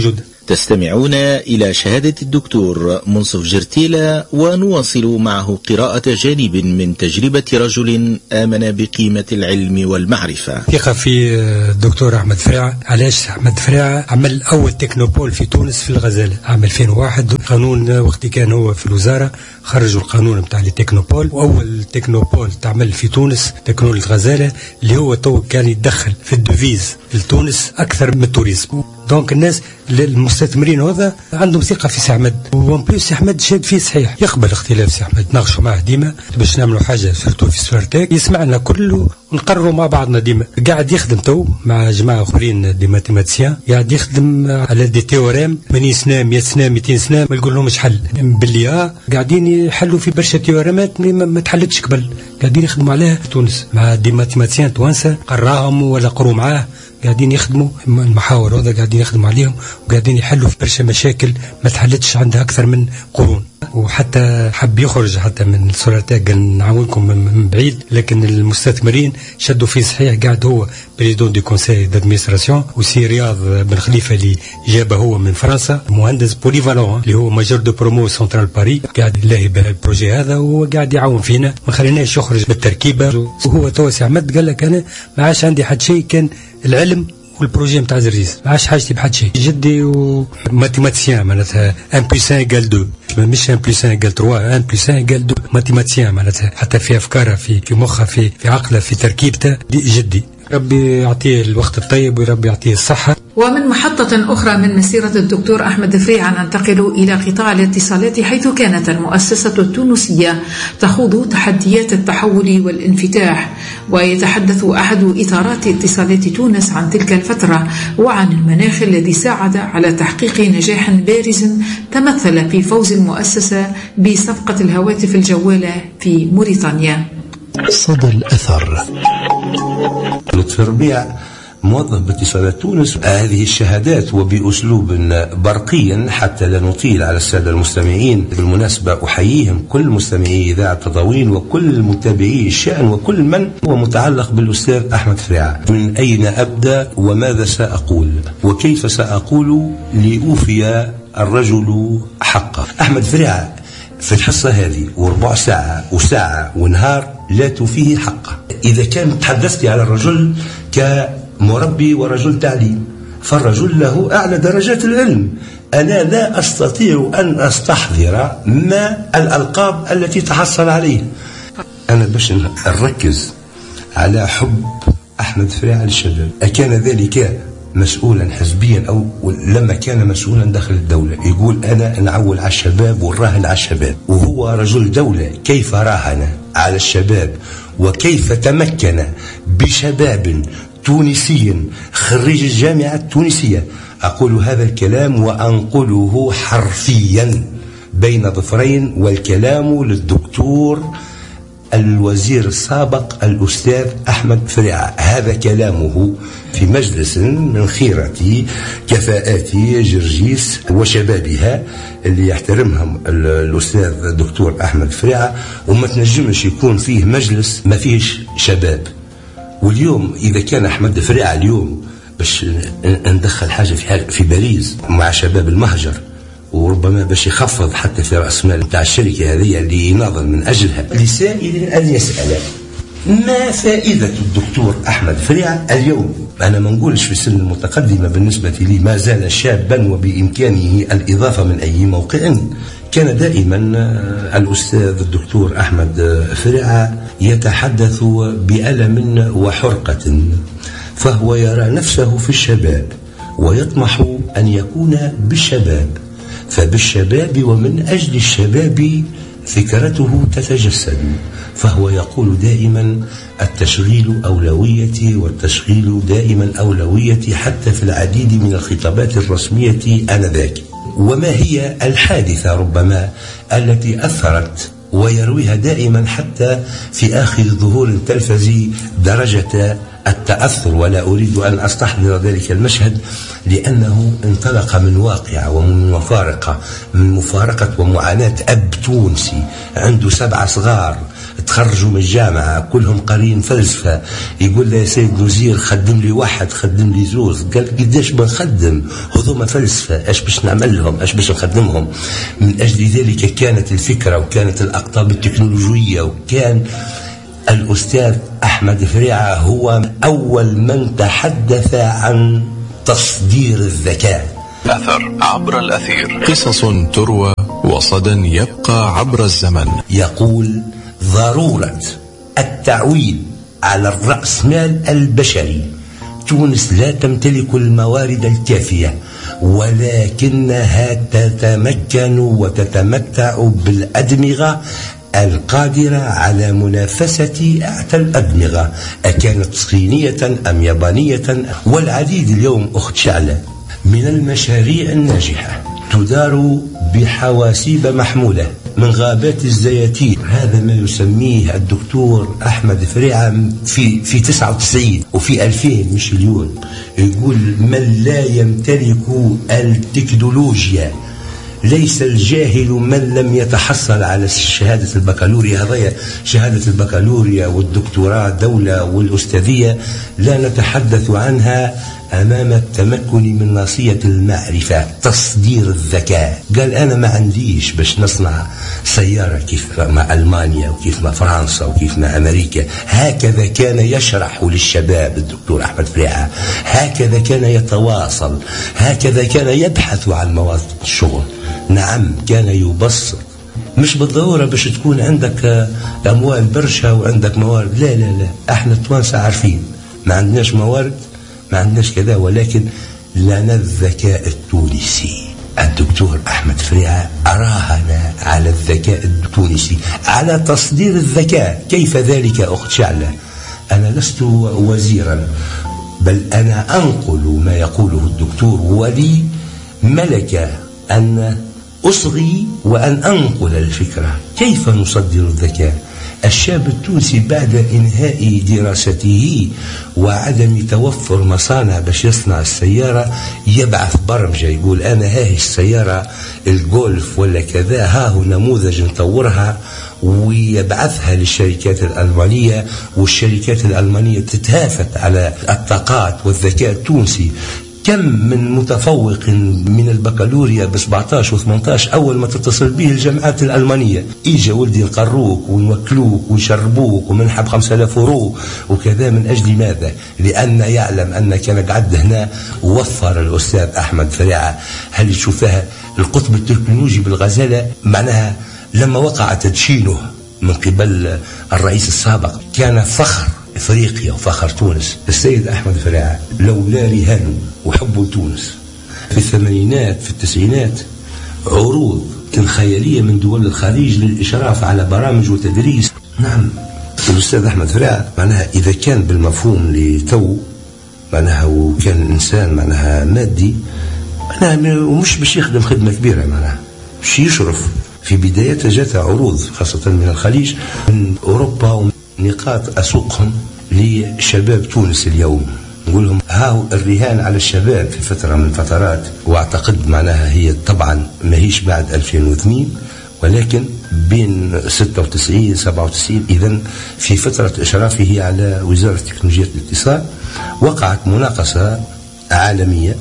S2: تستمعون إلى شهادة الدكتور منصف جرتيلة، ونواصل معه قراءة جانب من تجربة رجل آمن بقيمة العلم والمعرفة.
S5: ثقة في الدكتور أحمد فريعة. علاش أحمد فريعة عمل أول تكنوبول في تونس في الغزالة عام ألفين وواحد. قانون وقت كان هو في الوزارة خرجوا القانون بتاع التكنوبول، وأول تكنوبول تعمل في تونس تكنول الغزالة اللي هو تو كان يتدخل في الدوفيز لتونس أكثر من التوريزم. دونك الناس المستثمرين هذا عندهم ثقة في سي أحمد، وان بليس سي أحمد شاد فيه صحيح، يقبل اختلاف سي أحمد، ناقشوا معه ديما باش نعملوا حاجة سورتو في سوارتاك، يسمعنا كله ونقرروا مع بعضنا ديما. قاعد يخدم تو مع جماعة أخرين دي ماتيماتيسيان، قاعد يخدم على دي تيورام ثمانين سنة مئة سنة مئتين سنة ما يقول لهمش حل، باللي اه قاعدين يحلوا في برشا تيورامات ما تحلتش قبل، قاعدين يخدموا عليها في تونس مع دي ماتيماتيسيان توانسة قراهم ولا قروا معاه، قاعدين يخدموا المحاور هذا قاعدين يخدموا عليهم، وقاعدين يحلوا في برشا مشاكل ما تحلتش عندها أكثر من قرون. وحتى حب يخرج حتى من سولارتاك قال نعاونكم من بعيد، لكن المستثمرين شدوا فيه صحيح. قاعد هو بريزيدون دي كونساي دادمينستراسيون، وسي رياض بن خليفة اللي جابه هو من فرنسا، مهندس بوليفالون اللي هو ماجور دو برومو سنترال باري، قاعد يلاهي بهالبروجي هذا وقاعد يعاون فينا، ما خليناش يخرج بالتركيبة. وهو توسي عمد قال لك أنا ما عادش عندي حد شيء، كان العلم والبروجي نتاع زرزيز ما عادش حاجتي بحد شيء. جدي وماتيماتيسيان معناتها واحد بلس واحد يقال اثنين، مش واحد بلس واحد يقال ثلاثة، واحد بلس واحد يقال اثنين. ماتيماتيسيان معناتها حتى في افكارها في في مخها في في عقله في تركيبته دي جدي. ربي يعطيه الوقت الطيب وربي يعطيه الصحة.
S3: ومن محطة أخرى من مسيرة الدكتور أحمد فريعة ننتقل إلى قطاع الاتصالات، حيث كانت المؤسسة التونسية تخوض تحديات التحول والانفتاح. ويتحدث أحد إطارات اتصالات تونس عن تلك الفترة وعن المناخ الذي ساعد على تحقيق نجاح بارز تمثل في فوز المؤسسة بصفقة الهواتف الجوالة في موريتانيا.
S1: صدى الأثر.
S6: لطفي ربيع موظف باتصالات تونس هذه الشهادات وبأسلوب برقي حتى لا نطيل على السادة المستمعين. بالمناسبة أحييهم كل مستمعي إذاعة تضاوين وكل متابعي الشأن وكل من هو متعلق بالأستاذ أحمد فريعة. من أين أبدأ وماذا سأقول وكيف سأقول لأوفي الرجل حقه؟ أحمد فريعة في الحصة هذه وربع ساعة وساعة ونهار لا توفيه حقه. إذا كان تحدثت على الرجل كمربي ورجل تعليم، فالرجل له أعلى درجات العلم. أنا لا أستطيع أن أستحضر ما الألقاب التي تحصل عليه. أنا باش نركز على حب أحمد فريعة للشباب، أكان ذلك مسؤولا حزبيا أو لما كان مسؤولا داخل الدولة يقول أنا نعول على الشباب والراهن على الشباب، وهو رجل دولة كيف راهن على الشباب وكيف تمكن بشباب تونسي خريج الجامعة التونسية. أقول هذا الكلام وأنقله حرفيا بين ظفرين، والكلام للدكتور الوزير السابق الأستاذ أحمد فريعة. هذا كلامه في مجلس من خيرة كفاءات جرجيس وشبابها اللي يحترمهم الأستاذ الدكتور أحمد فريعة، وما تنجمش يكون فيه مجلس ما فيهش شباب. واليوم إذا كان أحمد فريعة اليوم باش ندخل حاجة في حاجة في باريس مع شباب المهجر، وربما باش يخفض حتى في رأس مال بتاع الشركة هذه اللي يناظر من أجلها، لسائل أن يسأل ما فائدة الدكتور أحمد فريعة اليوم؟ أنا ما نقولش في السن المتقدمة بالنسبة لي، ما زال شابا وبإمكانه الإضافة من أي موقع. كان دائما الأستاذ الدكتور أحمد فريعة يتحدث بألم وحرقة، فهو يرى نفسه في الشباب ويطمح أن يكون بالشباب، فبالشباب ومن أجل الشباب فكرته تتجسد. فهو يقول دائما التشغيل أولويتي، والتشغيل دائما أولويتي حتى في العديد من الخطابات الرسمية آنذاك. وما هي الحادثة ربما التي أثرت ويرويها دائما حتى في آخر ظهور التلفزي درجة التأثر، ولا أريد أن أستحضر ذلك المشهد لأنه انطلق من واقع ومن مفارقة من مفارقة ومعاناة أب تونسي عنده سبع صغار تخرجوا من الجامعة كلهم قارين فلسفة، يقول له يا سيد الوزير خدم لي واحد خدم لي زوز، قال قداش بنخدم هذوما فلسفة، ايش باش نعمل لهم، ايش باش نخدمهم. من أجل ذلك كانت الفكرة وكانت الأقطاب التكنولوجية، وكان الأستاذ أحمد فريعة هو أول من تحدث عن تصدير الذكاء.
S1: أثر عبر الأثير، قصص تروى وصدى يبقى عبر الزمن.
S6: يقول ضرورة التعويل على الرأسمال البشري. تونس لا تمتلك الموارد الكافية، ولكنها تتمكن وتتمتع بالأدمغة القادرة على منافسة أعتى الأدمغة، أكانت صينية أم يابانية. والعديد اليوم أخت شعلة من المشاريع الناجحة تدار بحواسيب محمولة من غابات الزياتين. هذا ما يسميه الدكتور أحمد فريعة في في تسعة وتسعين وفي ألفين مش اليوم، يقول من لا يمتلك التكنولوجيا ليس الجاهل من لم يتحصل على شهادة البكالوريا. هذا شهادة البكالوريا والدكتوراه دولة، والأستاذية لا نتحدث عنها أمام التمكن من ناصية المعرفة، تصدير الذكاء. قال أنا ما عنديش باش نصنع سيارة كيف ما ألمانيا وكيف ما فرنسا وكيف ما أمريكا. هكذا كان يشرح للشباب الدكتور أحمد فريعة، هكذا كان يتواصل، هكذا كان يبحث عن مواطن الشغل. نعم كان يبسط، مش بالضرورة باش تكون عندك أموال برشا وعندك موارد، لا لا لا، احنا التوانسة عارفين ما عندناش موارد ما عندناش كذا، ولكن لنا الذكاء التونسي. الدكتور أحمد فريعة أراهنا على الذكاء التونسي، على تصدير الذكاء. كيف ذلك أخت شعلة؟ أنا لست وزيرا، بل أنا أنقل ما يقوله الدكتور، ولي ملكة أن أصغي وأن أنقل الفكرة. كيف نصدر الذكاء؟ الشاب التونسي بعد إنهاء دراسته وعدم توفر مصانع باش يصنع السيارة يبعث برمجة، يقول أنا هاي السيارة الجولف ولا كذا، ها هو نموذج نطورها، ويبعثها للشركات الألمانية، والشركات الألمانية تتهافت على الطاقات والذكاء التونسي. كم من متفوق من البكالوريا ب سبعطاش و ثمنطاش أول ما تتصل به الجامعات الألمانية، إجا ولدي نقروك ونوكلوك ونشربوك ومنحب خمسة آلاف يورو وكذا. من أجل ماذا؟ لأن يعلم أن كان قعد هنا وفر الأستاذ أحمد فريعة. هل تشوفها القطب التكنولوجي بالغزالة؟ معناها لما وقع تدشينه من قبل الرئيس السابق كان فخر إفريقيا وفخر تونس. السيد أحمد فريعة لولا رهانه وحبه تونس في الثمانينات في التسعينات عروض خيالية من دول الخليج للإشراف على برامج وتدريس. نعم الأستاذ أحمد فريعة معناها إذا كان بالمفهوم لتو معناها وكان إنسان معناها مادي معناها ومش باش يخدم خدمة كبيرة، معناها باش يشرف. في بدايته جاءت عروض خاصة من الخليج من أوروبا، نقاط أسوقهم لشباب تونس اليوم، نقول لهم هاو الرهان على الشباب في فترة من فترات. واعتقد معناها هي طبعا ما هيش بعد ألفين واثنين، ولكن بين ستة وتسعين سبعة وتسعين، إذن في فترة إشرافه على وزارة تكنولوجيا الاتصال وقعت مناقصة عالمية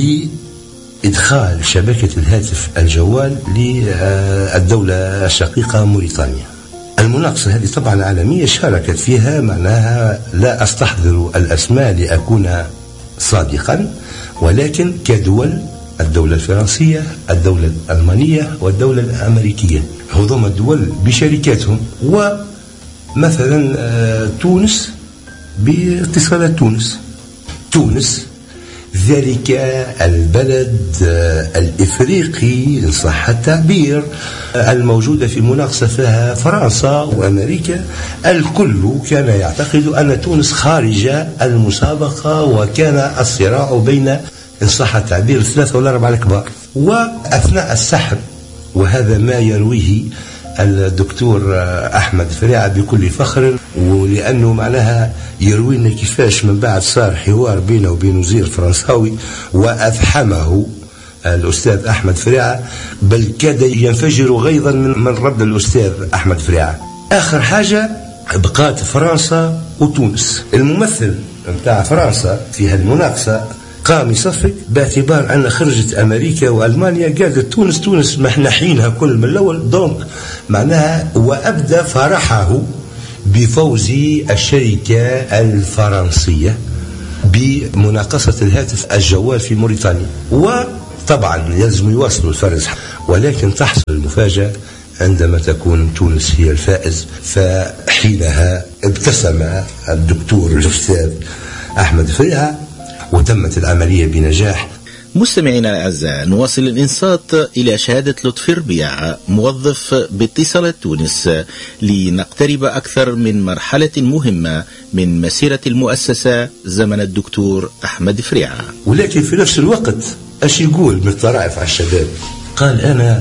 S6: لإدخال شبكة الهاتف الجوال للدولة الشقيقة موريتانيا. المناقصة هذه طبعا عالمية شاركت فيها، معناها لا أستحضر الأسماء لأكون صادقا، ولكن كدول الدولة الفرنسية، الدولة الألمانية والدولة الأمريكية، هذوما الدول بشركاتهم. ومثلا تونس باتصالات تونس. تونس ذلك البلد الإفريقي إن صح التعبير الموجودة في المناقصة فيها فرنسا وأمريكا، الكل كان يعتقد أن تونس خارج المسابقة، وكان الصراع بين إن صح التعبير الثلاثة والأربعة الكبار. وأثناء السحب، وهذا ما يرويه الدكتور أحمد فريعة بكل فخر، ولأنه معناها يروينا كيفاش من بعد صار حوار بينه وبين وزير فرنساوي وأفحمه الأستاذ أحمد فريعة، بل كاد ينفجر غيظا من رد الأستاذ أحمد فريعة. آخر حاجة بقات فرنسا وتونس. الممثل نتاع فرنسا في هذه المناقصة قام يصفق باعتبار أن خرجت أمريكا وألمانيا، قالت تونس تونس ما احنا حينها كل من الأول، دونك معناها وأبدى فرحه بفوز الشركة الفرنسية بمناقصة الهاتف الجوال في موريتانيا. وطبعا يلزم يواصلوا الفرز، ولكن تحصل المفاجأة عندما تكون تونس هي الفائز. فحينها ابتسم الدكتور الأستاذ أحمد فريعة وتمت العملية بنجاح.
S2: مستمعينا الأعزاء، نواصل الإنصات إلى شهادة لطفي ربيع موظف باتصالات تونس لنقترب أكثر من مرحلة مهمة من مسيرة المؤسسة زمن الدكتور أحمد فريعة.
S6: ولكن في نفس الوقت أش يقول من الطرائف على الشباب؟ قال أنا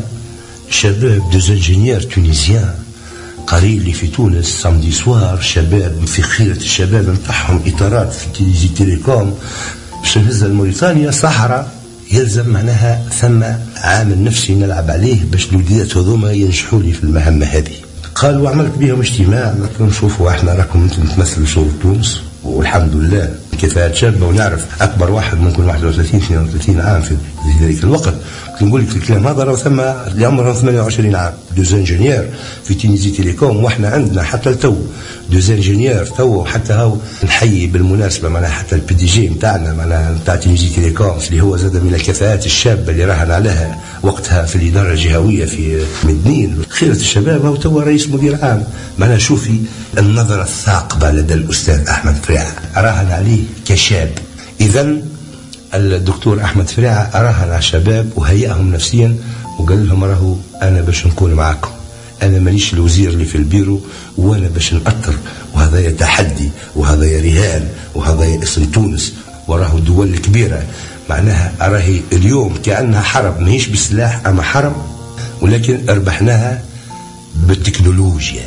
S6: شباب دوز انجينير تونيزيان قريب لي في تونس سامدي سوار، شباب في خيرة الشباب نتاعهم إطارات في تيليزي تيليكوم باش نهزها لموريتانيا صحراء، يلزم معناها ثم عامل نفسي نلعب عليه باش الوليدات هذوما ينجحوا لي في المهمة هذه. قال وعملت بهم اجتماع، قلت لهم شوفوا احنا راكم انتم تمثلوا شغل تونس والحمد لله كفاءات شابة، ونعرف أكبر واحد ممكن واحد وثلاثين اثنين وثلاثين عام في ذلك الوقت. نقول لك الكلام هذا راه ثم اللي عمرهم ثمانية وعشرين عام دوز انجينير في تينيزي تيليكوم، واحنا عندنا حتى التو دوز انجينير تو. حتى هاو نحيي بالمناسبة معنا حتى البي دي جي نتاعنا معنا نتاع تينيزي تيليكوم اللي هو زاد من الكفاءات الشابة اللي راهن عليها وقتها في الإدارة الجهوية في مدنين خيرة الشباب. هو تو رئيس مدير عام. معنا شوفي النظرة الثاقبة لدى الأستاذ أحمد فريعة، راهن عليه كشاب. إذن الدكتور أحمد فريعة راهن على الشباب وهيئهم نفسيا وقال لهم راهو أنا باش نكون معكم، أنا مانيش الوزير اللي في البيرو وأنا باش نأثر، وهذا تحدي وهذا رهان وهذا اسم تونس وراهو دول كبيرة. معناها راهي اليوم كأنها حرب، ماهيش بالسلاح أما حرب، ولكن ربحناها بالتكنولوجيا.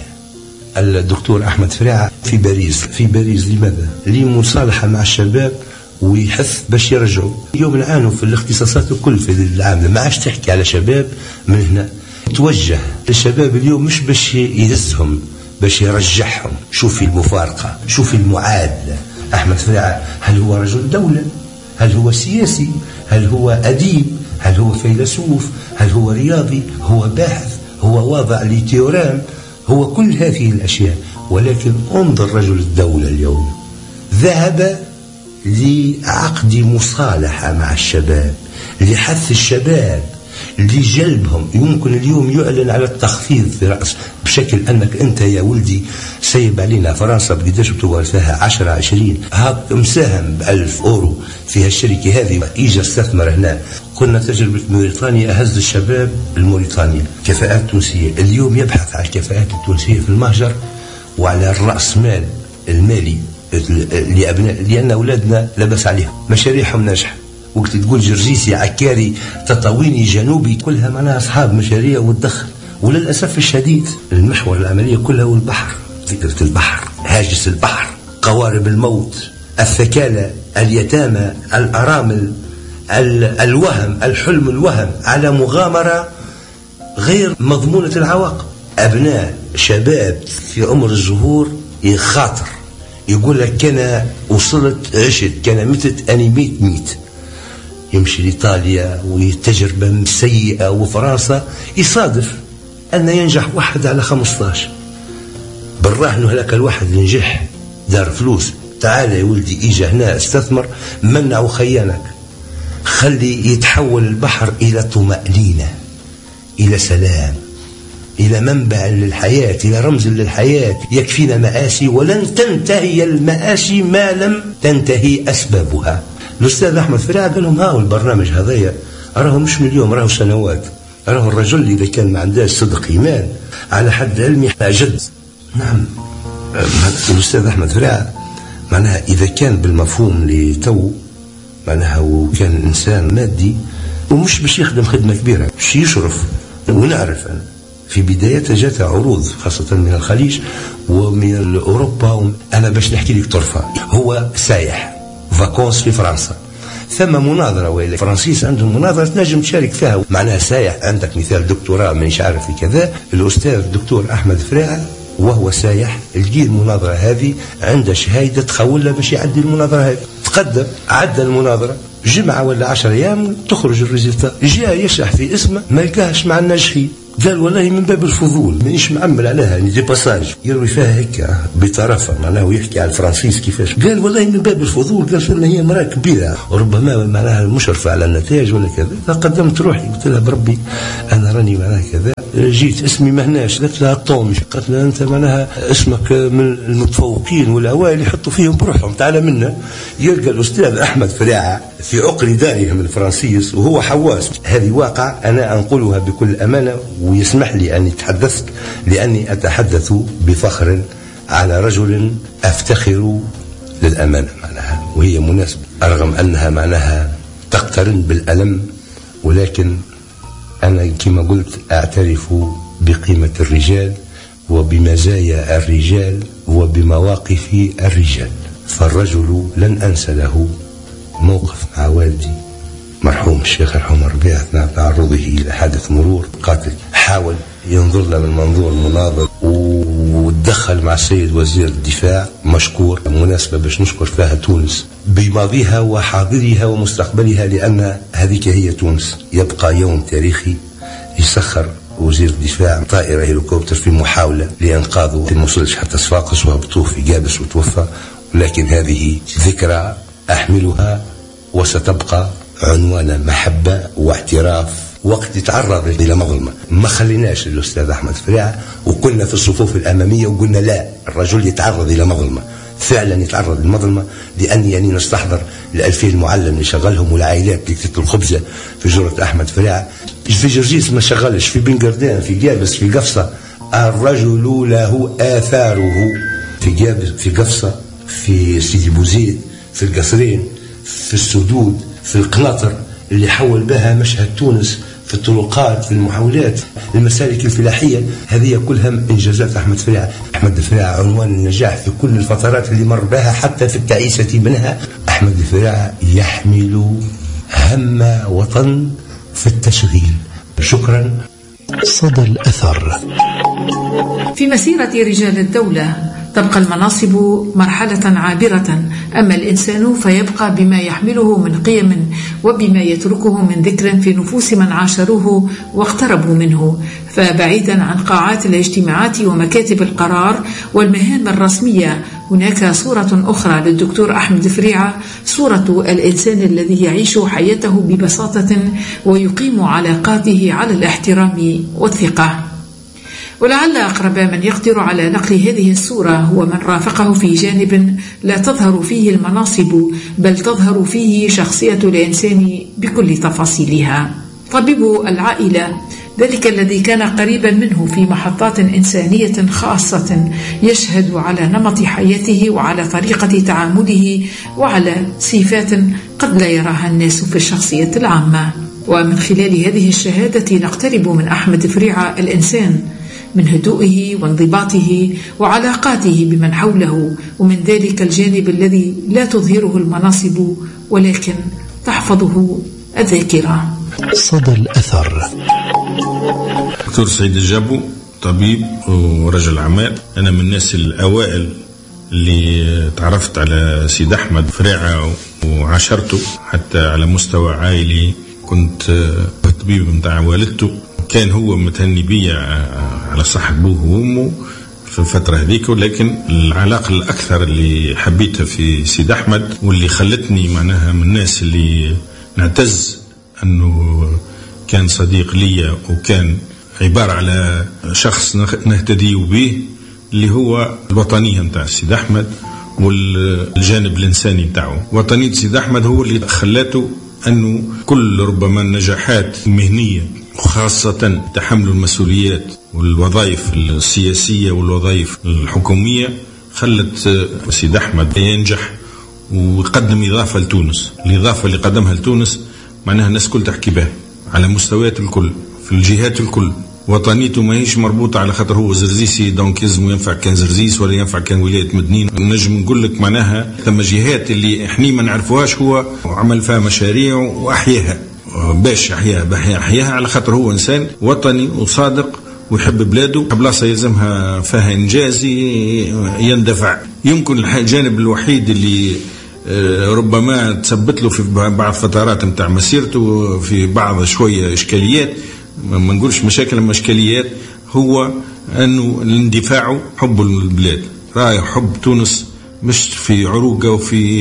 S6: الدكتور أحمد فريعة في باريس في باريس لماذا؟ لمصالحة مع الشباب ويحث باش يرجعوا. اليوم نعانوا في الاختصاصات الكل في العام، ما عادش تحكي على شباب من هنا، توجه للشباب اليوم مش باش يهزهم باش يرجعهم. شوفي المفارقة، شوفي المعادلة. أحمد فريعة هل هو رجل دولة؟ هل هو سياسي؟ هل هو أديب؟ هل هو فيلسوف؟ هل هو رياضي؟ هو باحث؟ هو واضع لتيورام؟ هو كل هذه الأشياء. ولكن انظر رجل الدولة اليوم ذهب لعقد مصالحة مع الشباب، لحث الشباب، لجلبهم. يمكن اليوم يعلن على التخفيض في رأس بشكل أنك أنت يا ولدي سيب علينا فرنسا بقداش بتوال فيها عشرة عشرين هاك مساهم بألف أورو في هالشركة هذه، إيجا استثمر هنا. كنا تجربة موريتانيا هز الشباب الموريتانيا كفاءات تونسية. اليوم يبحث عن الكفاءات التونسية في المهجر وعلى الرأس مال المالي لأبناء، لأن أولادنا لبس عليهم مشاريعهم ناجحة. وقت تقول جرجيسي عكاري تطاويني جنوبي كلها معناها أصحاب مشاريع وتدخل. وللأسف الشديد المحور العملية كلها هو البحر، فكرة البحر، هاجس البحر، قوارب الموت، الثكالة، اليتامى، الأرامل، الوهم، الحلم الوهم على مغامرة غير مضمونة العواقب. أبناء شباب في عمر الزهور يخاطر يقول لك كان وصلت عشت كان متت أني ميت ميت، يمشي لإيطاليا وتجربة سيئة وفرنسا، يصادف أن ينجح واحد على خمسطاش. بالراهن هلاك الواحد اللي نجح دار فلوس، تعال يا ولدي إيجا هنا استثمر، منع وخيانك، خلي يتحول البحر إلى طمأنينة، إلى سلام، إلى منبع للحياة، إلى رمز للحياة. يكفينا مآسي ولن تنتهي المآسي ما لم تنتهي أسبابها. الأستاذ أحمد فريعة قال لهم هاو البرنامج هذايا راهو مش من اليوم، راهو سنوات. راهو الرجل إذا كان ما عندهاش صدق إيمان على حد علمي جد. نعم الأستاذ أحمد فريعة معناها إذا كان بالمفهوم لتو معناها وكان إنسان مادي ومش باش يخدم خدمة كبيرة، باش يشرف. ونعرف أنا في بدايتها جات عروض خاصة من الخليج ومن أوروبا. أنا باش نحكي لك طرفة، هو سايح فاكونس في فرنسا، ثم مناظرة وإلى فرنسيس عندهم مناظرة تنجم تشارك فيها، معناها سايح عندك مثال دكتوراه مانيش عارف في كذا. الأستاذ الدكتور أحمد فريعة وهو سايح لقي المناظرة هذه عنده شهايدة تخول له باش يعدي المناظرة هذه. تقدم عدى المناظرة جمعة ولا عشر أيام تخرج الريزلتا، جاء يشرح في اسمه ما لقاهش مع الناجحين، قال والله من باب الفضول مانيش معمل عليها يعني دي باساج يروي فيها هيك بطرفه معناه ويحكي على الفرنسيس كيفاش، قال والله من باب الفضول، قال فما هي مراه كبيره وربما معناها مشرفه على النتائج ولا كذا، فقدمت روحي قلت لها بربي انا راني معناها كذا، جيت اسمي مهناش، قالت لها طومي، قالت لها انت معناها اسمك من المتفوقين والاوائل يحطوا فيهم بروحهم، تعال منا. يلقى الاستاذ احمد فريعه في عقر دارهم الفرنسيس وهو حواس. هذه واقع انا انقلها بكل امانه، ويسمح لي اني تحدثت لاني اتحدث بفخر على رجل افتخر للامانه معناها، وهي مناسبه رغم انها معناها تقترن بالالم، ولكن أنا كما قلت أعترف بقيمة الرجال وبمزايا الرجال وبمواقف الرجال. فالرجل لن أنسى له موقف مع والدي مرحوم الشيخ الحمر ربيع أثناء تعرضه إلى حادث مرور قاتل، حاول ينظر له من منظور المناظر وتدخل مع السيد وزير الدفاع مشكور، مناسبة باش نشكر فيها تونس بماضيها وحاضرها ومستقبلها، لأن هذيك هي تونس. يبقى يوم تاريخي يسخر وزير الدفاع طائرة هليكوبتر في محاولة لإنقاذه، ما وصلش حتى صفاقس وهبطوه في جابس وتوفى، ولكن هذه ذكرى أحملها وستبقى عنوان محبة واعتراف. وقت يتعرض إلى مظلمة ما خليناش الأستاذ أحمد فريعة، وكنا في الصفوف الأمامية وقلنا لا، الرجل يتعرض إلى مظلمة، فعلا يتعرض للمظلمة، لأني يعني نستحضر الألفين معلم اللي شغلهم والعائلات اللي تكتب الخبزة في جرة أحمد فريعة. في جرجيس ما شغلش، في بنقردان، في جابس، في قفصة، الرجل له آثاره في جابس، في قفصة، في سيدي بوزيد، في القصرين، في السدود، في القناطر اللي حول بها مشهد تونس، في الطرقات، في المحاولات، المسالك الفلاحية، هذه كلها من إنجازات أحمد فريعة. أحمد فريعة عنوان النجاح في كل الفترات اللي مر بها حتى في التعيسة منها. أحمد فريعة يحمل هم وطن في التشغيل. شكرا.
S1: صدى الأثر.
S3: في مسيرة رجال الدولة تبقى المناصب مرحلة عابرة، أما الإنسان فيبقى بما يحمله من قيم وبما يتركه من ذكر في نفوس من عاشروه واقتربوا منه. فبعيدا عن قاعات الاجتماعات ومكاتب القرار والمهام الرسمية، هناك صورة أخرى للدكتور أحمد فريعة، صورة الإنسان الذي يعيش حياته ببساطة ويقيم علاقاته على الاحترام والثقة. ولعل أقرب من يقدر على نقل هذه الصورة هو من رافقه في جانب لا تظهر فيه المناصب، بل تظهر فيه شخصية الإنسان بكل تفاصيلها. طبيب العائلة، ذلك الذي كان قريبا منه في محطات إنسانية خاصة، يشهد على نمط حياته وعلى طريقة تعامله وعلى صفات قد لا يراها الناس في الشخصية العامة. ومن خلال هذه الشهادة نقترب من أحمد فريعة الإنسان، من هدوئه وانضباطه وعلاقاته بمن حوله، ومن ذلك الجانب الذي لا تظهره المناصب ولكن تحفظه الذاكرة.
S1: صدى الأثر.
S7: دكتور سعيد الجابو، طبيب ورجل أعمال. أنا من الناس الأوائل اللي تعرفت على سيد أحمد فريعة وعاشرته حتى على مستوى عائلي. كنت طبيب متاع والدته، كان هو متهني بي على صحة أبوه وأمه في الفترة هذيك، ولكن العلاقة الأكثر اللي حبيتها في سيد أحمد واللي خلتني معناها من الناس اللي نعتز أنه كان صديق لي وكان عبارة على شخص نهتدي به، اللي هو الوطنية متاع سيد أحمد والجانب الإنساني متاعه. وطنية سيد أحمد هو اللي خلاته أنه كل ربما النجاحات المهنية وخاصة تحمل المسؤوليات والوظائف السياسية والوظائف الحكومية خلت سيد أحمد ينجح ويقدم إضافة لتونس. الإضافة اللي قدمها لتونس معناها الناس كل تحكي بها على مستويات الكل في الجهات الكل. وطنيته ما هيش مربوطة على خاطر هو زرزيسي دونك يلزم ينفع كان زرزيس ولا ينفع كان ولاية مدنين. نجم نقول لك معناها ثم جهات اللي احنا ما نعرفوهاش هو عمل فيها مشاريع وأحياها باش أحياها بأحياها على خاطر هو إنسان وطني وصادق ويحب بلاده، بلاصة يلزمها فيها إنجاز يندفع. يمكن الجانب الوحيد اللي ربما تثبت له في بعض فترات متاع مسيرته في بعض شوية إشكاليات، ما نقولش مشاكل أما إشكاليات، هو أنه الاندفاع حب البلاد، رأي حب تونس مش في عروقه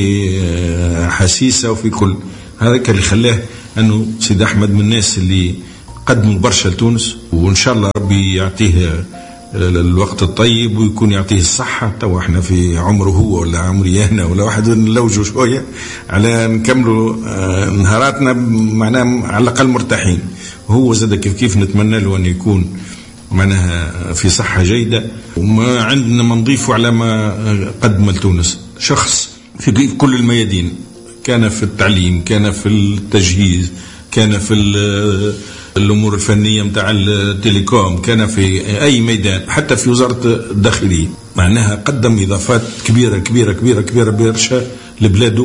S7: وفي حسيسة وفي كل هذا اللي خلاه أنه سيد أحمد من الناس اللي قدموا برشا لتونس، وإن شاء الله ربي يعطيه الوقت الطيب ويكون يعطيه الصحة. تو احنا في عمره هو ولا عمري أنا ولا واحد نلوجوا شوية على نكملوا نهاراتنا معناها على الأقل مرتاحين، وهو زاد كيف كيف نتمنى له أن يكون معناها في صحة جيدة. وما عندنا ما نضيفه على ما قدم لتونس، شخص في كل الميادين، كان في التعليم، كان في التجهيز، كان في الأمور الفنية متاع التليكوم، كان في أي ميدان، حتى في وزارة الداخلية، معناها قدم إضافات كبيرة كبيرة كبيرة كبيرة برشا لبلاده،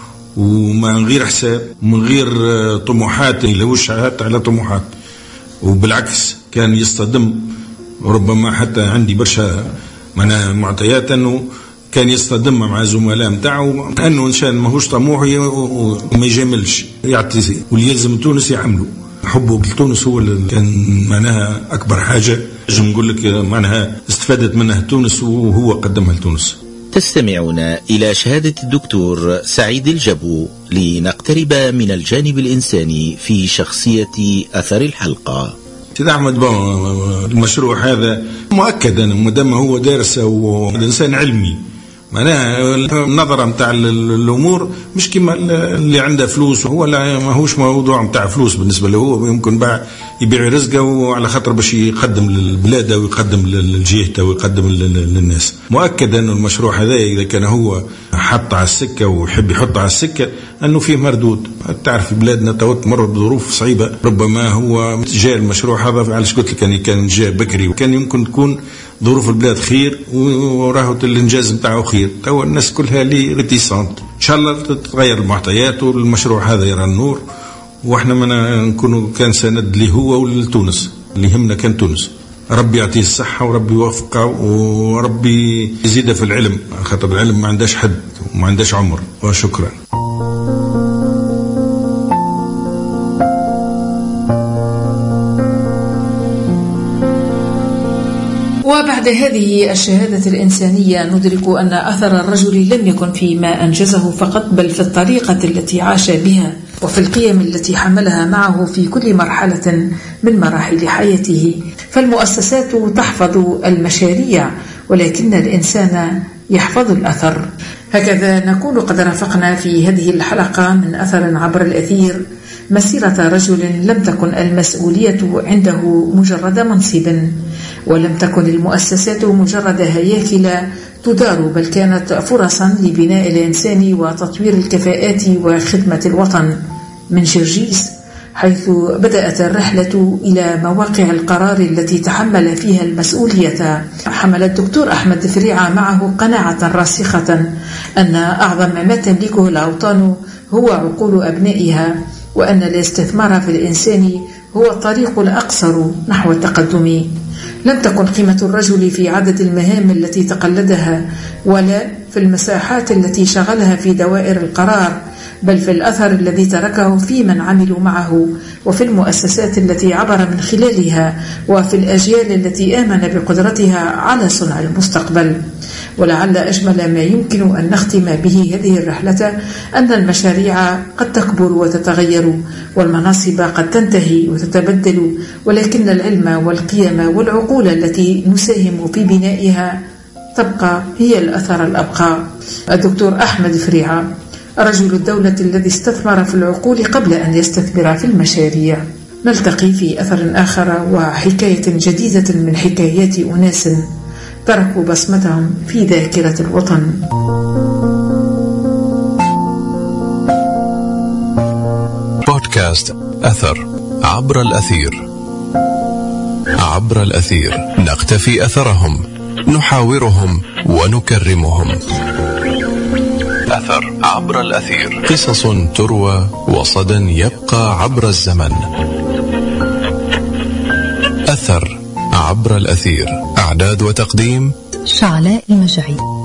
S7: ومن غير حساب، من غير طموحات، يلوش حتى على طموحات، وبالعكس كان يصطدم. ربما حتى عندي برشا معناها معطيات أنه كان يصطدم مع زملاء متاعه، أنه إنسان ماهوش طموح وما يجاملش، يعطي واللي يلزم تونس يعملوا. حبه لتونس هو اللي كان معناها أكبر حاجة نجم نقول لك معناها استفادت منها تونس وهو قدمها لتونس.
S2: تستمعون إلى شهادة الدكتور سعيد الجبو لنقترب من الجانب الإنساني في شخصية أثر الحلقة.
S7: سيد أحمد المشروع هذا مؤكد أنه مدام هو دارس وإنسان علمي، معناها النظرة متاع الأمور مش كما اللي عنده فلوس، هو لا ماهوش موضوع متاع فلوس بالنسبة له، هو يمكن بقى يبيع رزقه وعلى خاطر باش يقدم للبلاد ويقدم لجهته ويقدم للناس. مؤكد أنه المشروع هذا إذا كان هو حط على السكة ويحب يحط على السكة أنه فيه مردود. تعرف بلادنا تمر بظروف صعيبة، ربما هو جاء المشروع هذا على قلت لك أن كان جاء بكري، وكان يمكن تكون ظروف البلاد خير وراه الانجاز نتاعو خير. تو الناس كلها لي ريتيسانت، ان شاء الله تتغير المعطيات والمشروع هذا يرى النور، واحنا ما نكونوا كان سند لي هو ولتونس، اللي يهمنا كان تونس. ربي يعطيه الصحة وربي يوفقه وربي يزيده في العلم، خاطر العلم ما عندهاش حد وما عندهاش عمر. وشكرا.
S3: وبعد هذه الشهادة الإنسانية ندرك أن أثر الرجل لم يكن فيما أنجزه فقط، بل في الطريقة التي عاش بها وفي القيم التي حملها معه في كل مرحلة من مراحل حياته. فالمؤسسات تحفظ المشاريع، ولكن الإنسان يحفظ الأثر. هكذا نكون قد رافقنا في هذه الحلقة من أثر عبر الأثير مسيرة رجل لم تكن المسؤولية عنده مجرد منصب، ولم تكن المؤسسات مجرد هياكل تدار، بل كانت فرصا لبناء الإنسان وتطوير الكفاءات وخدمة الوطن. من جرجيس حيث بدأت الرحلة إلى مواقع القرار التي تحمل فيها المسؤولية، حمل الدكتور أحمد فريعة معه قناعة راسخة أن أعظم ما تملكه الأوطان هو عقول أبنائها، وأن الاستثمار في الإنسان هو الطريق الأقصر نحو التقدم. لم تكن قيمة الرجل في عدد المهام التي تقلدها، ولا في المساحات التي شغلها في دوائر القرار، بل في الأثر الذي تركه في من عملوا معه، وفي المؤسسات التي عبر من خلالها، وفي الأجيال التي آمن بقدرتها على صنع المستقبل. ولعل أجمل ما يمكن أن نختم به هذه الرحلة أن المشاريع قد تكبر وتتغير، والمناصب قد تنتهي وتتبدل، ولكن العلم والقيم والعقول التي نساهم في بنائها تبقى هي الأثر الأبقى. الدكتور أحمد فريعة، رجل الدولة الذي استثمر في العقول قبل أن يستثمر في المشاريع. نلتقي في أثر آخر وحكاية جديدة من حكايات أناس تركوا بصمتهم في ذاكرة الوطن.
S1: بودكاست أثر عبر الأثير. عبر الأثير نقتفي أثرهم، نحاورهم ونكرمهم. أثر عبر الأثير، قصص تروى وصدى يبقى عبر الزمن. أثر عبر الأثير. إعداد وتقديم
S8: شعلاء المجعي.